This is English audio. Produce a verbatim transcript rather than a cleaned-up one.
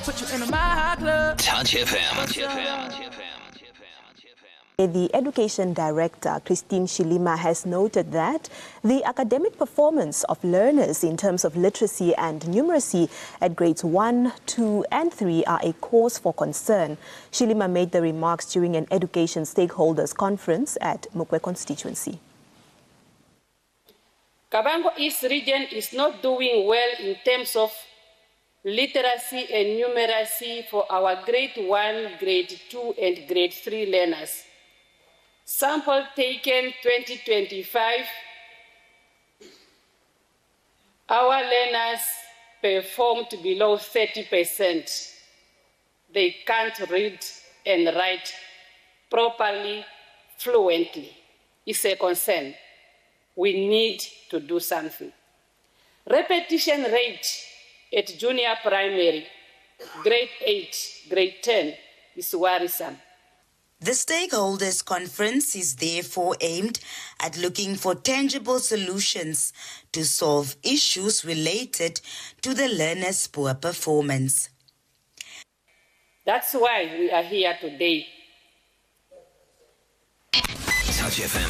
Put you in my club. Touch F M. The Education Director, Christine Shilima, has noted that the academic performance of learners in terms of literacy and numeracy at grades one, two and three are a cause for concern. Shilima made the remarks during an education stakeholders conference at Mokwe constituency. Kabango East region is not doing well in terms of literacy and numeracy for our grade one, grade two and grade three learners. Sample taken twenty twenty-five, our learners performed below thirty percent. They can't read and write properly, fluently. It's a concern. We need to do something. Repetition rate at junior primary, grade eight, grade ten is worrisome. The stakeholders conference is therefore aimed at looking for tangible solutions to solve issues related to the learners' poor performance. That's why we are here today. Touch F M.